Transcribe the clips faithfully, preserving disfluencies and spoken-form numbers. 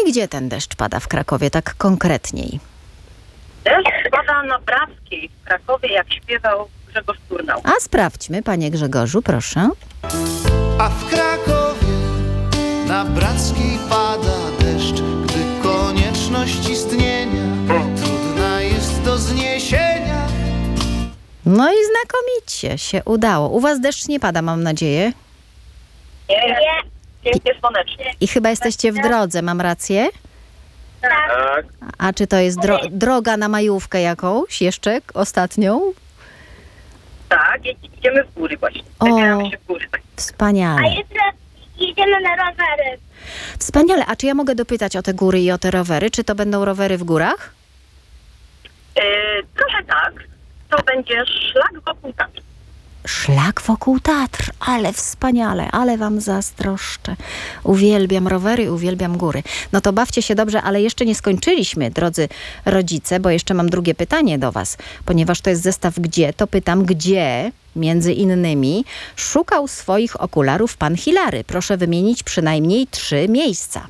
gdzie ten deszcz pada w Krakowie, tak konkretniej? Deszcz pada na Brackiej w Krakowie, jak śpiewał Grzegorz Turnał. A sprawdźmy, panie Grzegorzu, proszę. A w Krakowie na Brackiej pada deszcz, gdy konieczność istnienia trudna jest do zniesienia. No i znakomicie się udało. U was deszcz nie pada, mam nadzieję. Nie, nie. Pięknie słonecznie. I chyba jesteście w drodze, mam rację? Tak. A czy to jest dro- droga na majówkę jakąś jeszcze ostatnią? Tak, idziemy w góry właśnie. O. Wybieramy się w góry. Tak. Wspaniale. A jutro jedziemy na rowery. Wspaniale. A czy ja mogę dopytać o te góry i o te rowery? Czy to będą rowery w górach? Yy, trochę tak. To będzie szlak wokół Tatr. Szlak wokół Tatr. Ale wspaniale, ale wam zazdroszczę. Uwielbiam rowery, uwielbiam góry. No to bawcie się dobrze, ale jeszcze nie skończyliśmy, drodzy rodzice, bo jeszcze mam drugie pytanie do was. Ponieważ to jest zestaw gdzie, to pytam, gdzie, między innymi, szukał swoich okularów pan Hilary. Proszę wymienić przynajmniej trzy miejsca.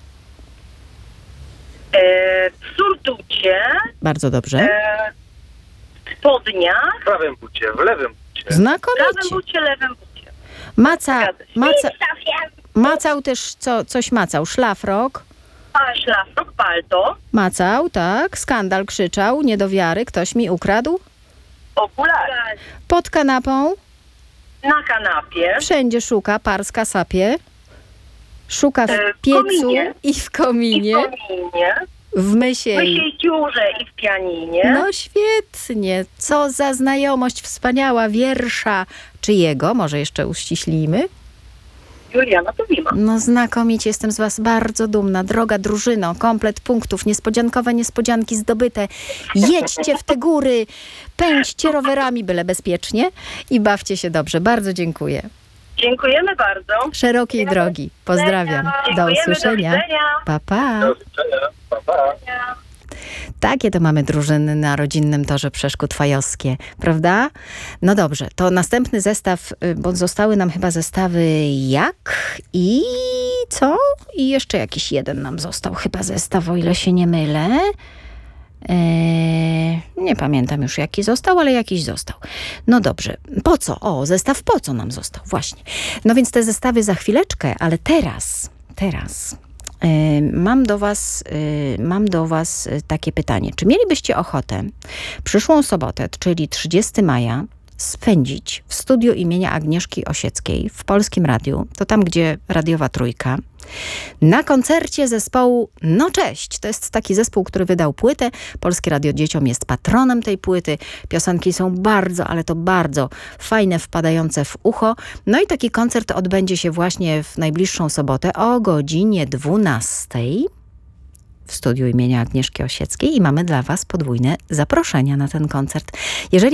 Yy, w Surducie, Bardzo dobrze. yy, w Spodniach, W prawym bucie, w lewym bucie. w prawym Znakomicie. bucie, lewym bucie. Maca, Zgadza się. maca, Stafia. macał też co, coś macał. Szlafrok. Szlafrok, palto, Macał, tak. Skandal krzyczał. Nie do wiary. Ktoś mi ukradł. okulary. Pod kanapą. Na kanapie, Wszędzie szuka. Parska sapie. Szuka w E, w piecu kominie. i w i w kominie. kominie, W w mysiej. mysiej dziurze i w pianinie. No świetnie. Co za znajomość wspaniała wiersza. Czyjego? Może jeszcze uściślimy? Juliana Tuwima. No znakomicie, jestem z was bardzo dumna. Droga drużyno, komplet punktów, niespodziankowe niespodzianki zdobyte. Jedźcie w te góry, pędźcie rowerami, byle bezpiecznie i bawcie się dobrze. Bardzo dziękuję. Dziękujemy bardzo. Szerokiej drogi. Pozdrawiam. Do Dziękujemy, usłyszenia. Do widzenia. Pa, pa. Do widzenia. Pa, pa. Takie to mamy drużyny na rodzinnym torze Przeszkód Fajowskie, prawda? No dobrze, to następny zestaw, y, bo zostały nam chyba zestawy jak i co? I jeszcze jakiś jeden nam został chyba zestaw, o ile się nie mylę. Eee, nie pamiętam już jaki został, ale jakiś został. No dobrze, po co? O, zestaw po co nam został, właśnie. No więc te zestawy za chwileczkę, ale teraz, teraz... Mam do was, mam do was takie pytanie. Czy mielibyście ochotę przyszłą sobotę, czyli trzydziestego maja, spędzić w studiu imienia Agnieszki Osieckiej w Polskim Radiu, to tam, gdzie radiowa trójka, na koncercie zespołu No Cześć. To jest taki zespół, który wydał płytę. Polskie Radio Dzieciom jest patronem tej płyty. Piosenki są bardzo, ale to bardzo fajne, wpadające w ucho. No i taki koncert odbędzie się właśnie w najbliższą sobotę o godzinie dwunastej w studiu imienia Agnieszki Osieckiej i mamy dla was podwójne zaproszenia na ten koncert. Jeżeli